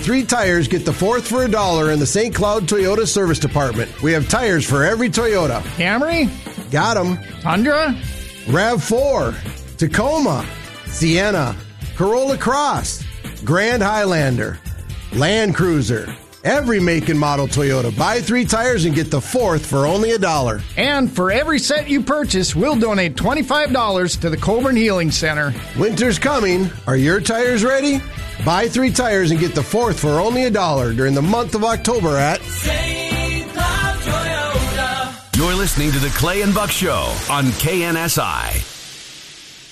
3 tires, get the 4th for $1 in the St. Cloud Toyota Service Department. We have tires for every Toyota. Camry? Got them. Tundra? RAV4, Tacoma, Sienna, Corolla Cross, Grand Highlander, Land Cruiser. Every make and model Toyota. Buy 3 tires and get the 4th for only $1. And for every set you purchase, we'll donate $25 to the Coburn Healing Center. Winter's coming. Are your tires ready? Buy 3 tires and get the 4th for only $1 during the month of October at St. Cloud Toyota. You're listening to the Clay and Buck Show on KNSI.